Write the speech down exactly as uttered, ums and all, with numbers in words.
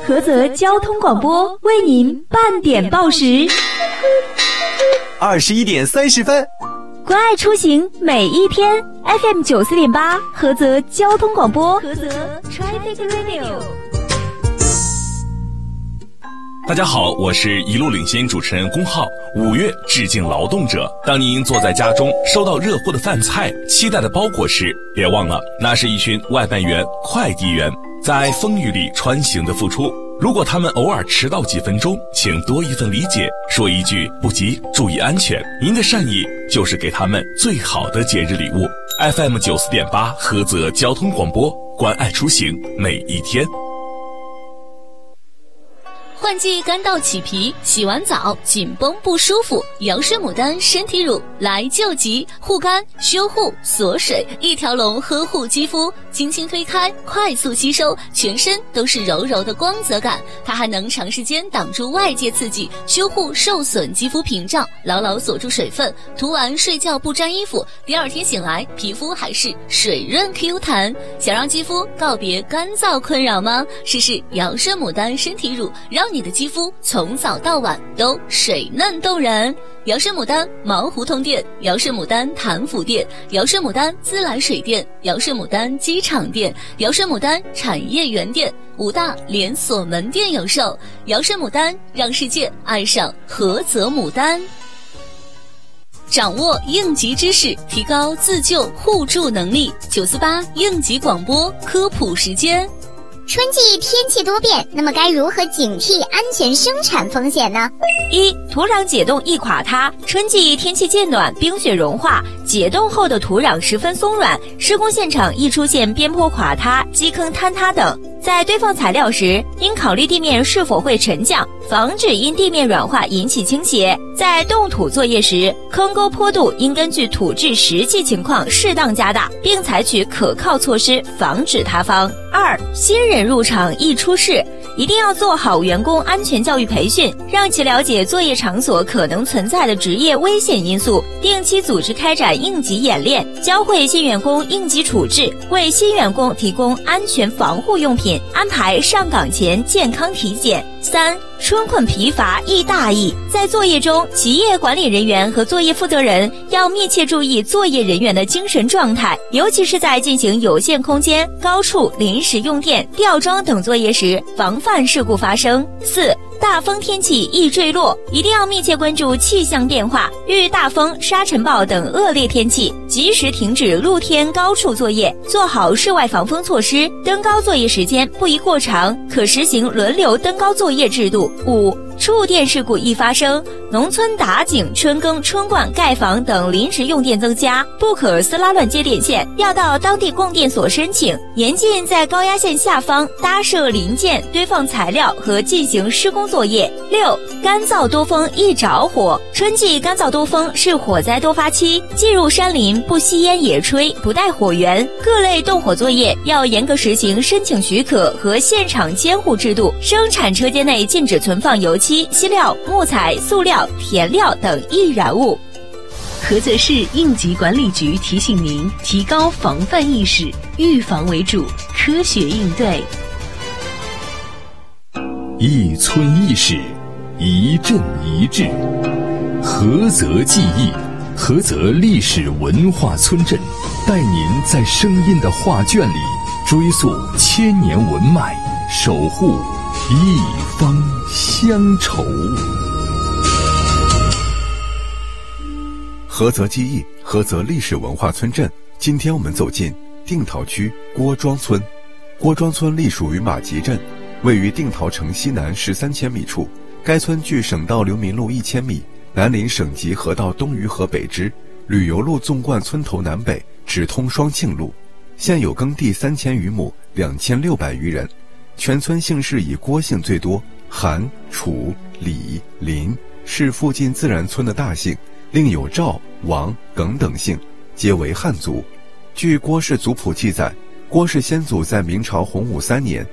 菏泽交通广播为您半点报时。 二十一点三十分， 关爱出行每一天 F M 九四点八，菏泽交通广播，菏泽 Traffic Radio。 大家好，我是一路领先主持人龚浩。五月致敬劳动者，当您坐在家中收到热乎的饭菜、期待的包裹时，别忘了，那是一群外卖员、快递员在风雨里穿行的付出。如果他们偶尔迟到几分钟，请多一份理解，说一句不急，注意安全。您的善意就是给他们最好的节日礼物。F M 九四点八，菏泽交通广播，关爱出行每一天。 换季干燥起皮，洗完澡紧绷不舒服，瑶诗牡丹身体乳来救急，护肝修护锁水，一条龙呵护肌肤，轻轻推开快速吸收，全身都是柔柔的光泽感。它还能长时间挡住外界刺激，修护受损肌肤屏障，牢牢锁住水分，涂完睡觉不沾衣服，第二天醒来皮肤还是水润 Q 弹。想让肌肤告别干燥困扰吗？试试瑶诗牡丹身体乳，让你的肌肤从早到晚都水嫩动人。瑶诗牡丹毛胡同店、瑶诗牡丹潭府店、瑶诗牡丹自来水店、瑶诗牡丹机场店、瑶诗牡丹产业园店五大连锁门店有售。瑶诗牡丹，让世界爱上菏泽牡丹。掌握应急知识，提高自救互助能力。九四八应急广播科普时间。 春季天气多变，那么该如何警惕安全生产风险呢？ 一、土壤解冻易垮塌。春季天气渐暖，冰雪融化，解冻后的土壤十分松软，施工现场易出现边坡垮塌、基坑坍塌等。在堆放材料时，应考虑地面是否会沉降，防止因地面软化引起倾斜。在动土作业时，坑沟坡度应根据土质实际情况适当加大，并采取可靠措施防止塌方。二、新人入场易出事，一定要做好员工安全教育培训，让其了解作业场所可能存在的职业危险因素，定期组织开展应急演练，教会新员工应急处置，为新员工提供安全防护用品，安排上岗前健康体检。三、春困疲乏易大意，在作业中，企业管理人员和作业负责人要密切注意作业人员的精神状态，尤其是在进行有限空间、高处临时用电、吊装等作业时，防范事故发生。四、大风天气易坠落，一定要密切关注气象变化，遇大风、沙尘暴等恶劣天气，及时停止露天高处作业，做好室外防风措施。登高作业时间不宜过长，可实行轮流登高作业制度。五、触电事故易发生，农村打井、春耕、春灌、盖房等临时用电增加，不可私拉乱接电线，要到当地供电所申请，严禁在高压线下方搭设零件、堆放材料和进行施工作业。六、干燥多风易着火，春季干燥多风是火灾多发期，进入山林不吸烟野炊，不带火源，各类动火作业要严格实行申请许可和现场监护制度，生产车间内禁止存放油漆、漆料、木材、塑料、填料等易燃物。 菏泽市应急管理局提醒您，提高防范意识，预防为主，科学应对。 一村一史，一镇一志，菏泽记忆，菏泽历史文化村镇，带您在声音的画卷里追溯千年文脉，守护一方乡愁。 菏泽记忆，菏泽历史文化村镇。今天我们走进定陶区郭庄村。郭庄村隶属于马集镇，位于定陶城西南十三千米处。该村距省道流民路一千米，南临省级河道东隅河北支，旅游路纵贯村头南北，直通双庆路。现有耕地三千余亩，两千六百余人。全村姓氏以郭姓最多，韩、楚、李、林是附近自然村的大姓，另有赵、王、耿等姓，皆为汉族。据郭氏族谱记载，郭氏先祖在明朝洪武三年